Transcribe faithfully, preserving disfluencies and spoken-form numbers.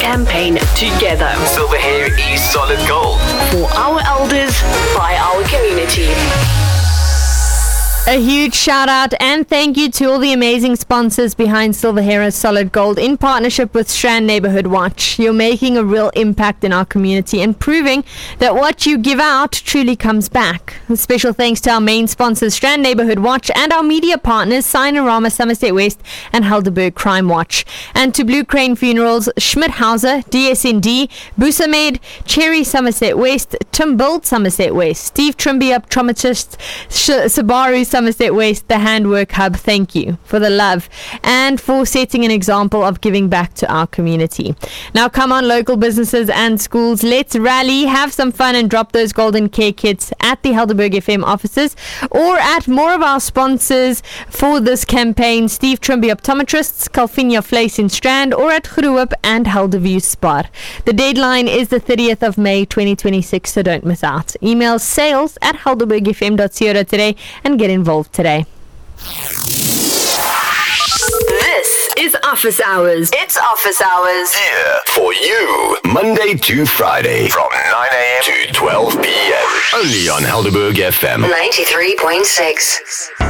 campaign together. Silver hair is solid gold. For our elders, by our community. A huge shout out and thank you to all the amazing sponsors behind Silver Hair is Solid Gold in partnership with Strand Neighborhood Watch. You're making a real impact in our community and proving that what you give out truly comes back. A special thanks to our main sponsors, Strand Neighborhood Watch, and our media partners, Sinorama, Somerset West, and Helderberg Crime Watch. And to Blue Crane Funerals, Schmidhauser, D S N D, Busamed, Cherry Somerset West, Tim Build Somerset West, Steve Trimby Optometrist, Sh- Subaru Somerset West, the Handwork Hub. Thank you for the love and for setting an example of giving back to our community. Now come on, local businesses and schools, let's rally, have some fun and drop those golden care kits at the Helderberg F M offices or at more of our sponsors for this campaign, Steve Trimby Optometrists, Calvinia Place in Strand, or at Groep and Helderview Spar. The deadline is the thirtieth of May twenty twenty-six, so don't miss out. Email sales at helderberg f m dot co dot za and get involved today. This is Office Hours. It's Office Hours. Here for you, Monday to Friday from nine a.m. to twelve p.m. Only on Helderberg F M ninety-three point six.